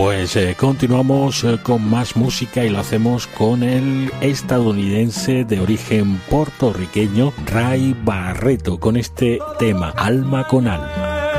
Pues continuamos con más música y lo hacemos con el estadounidense de origen puertorriqueño Ray Barretto con este tema Alma con Alma.